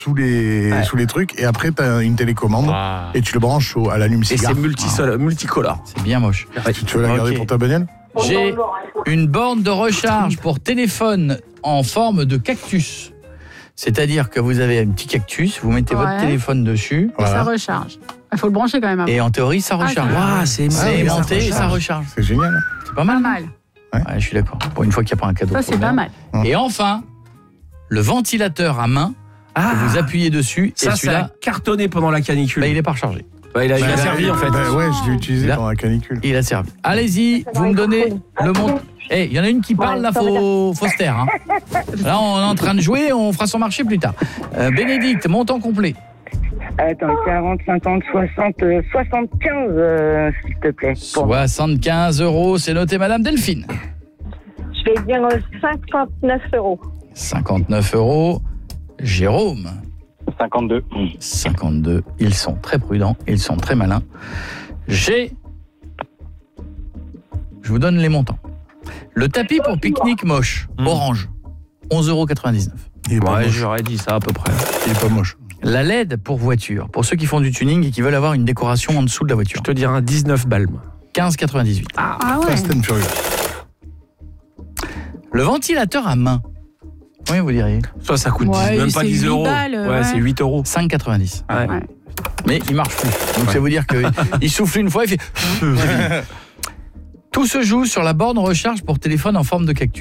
sous les trucs, et après tu as une télécommande et tu le branches à l'allume-cigare. Et c'est multicolore. C'est bien moche. Tu veux la garder pour ta bagnole? J'ai une borne de recharge pour téléphone en forme de cactus. C'est-à-dire que vous avez un petit cactus, vous mettez votre téléphone dessus. Et ça recharge. Il faut le brancher quand même avant. Et en théorie, ça recharge. C'est aimanté et ça recharge. C'est génial. C'est pas mal. Ouais, je suis d'accord. Pour une fois qu'il n'y a pas un cadeau. Ça, c'est pas mal. Et enfin, le ventilateur à main, que vous appuyez dessus. Ça, et celui-là, a cartonné pendant la canicule. il n'est pas rechargé. Il a servi en fait. Ouais, je l'ai utilisé pendant la canicule. Il a servi. Allez-y, vous me donnez le montant. Il y en a une qui parle, là, faut se taire. Hein. Là, on est en train de jouer, on fera son marché plus tard. Bénédicte, montant complet. Attends, 40, 50, 60, 75, s'il te plaît. 75 €, c'est noté, Madame Delphine. Je vais dire 59 €. 59 €. Jérôme. 52. 52. Ils sont très prudents, ils sont très malins. Je vous donne les montants. Le tapis pour pique-nique moche, orange, 11,99 €. Ouais, j'aurais dit ça à peu près. Il est pas moche. La LED pour voiture, pour ceux qui font du tuning et qui veulent avoir une décoration en dessous de la voiture. Je te dirais un 19 balles. 15,98 €. Ah ouais. Fast and Furious. Le ventilateur à main. Combien vous diriez? Soit ça coûte même pas 10 €. C'est 8 €. 5,90 €. Ouais. Mais il marche plus. Donc ça veut dire qu'il souffle une fois, il fait... Tout se joue sur la borne recharge pour téléphone en forme de cactus.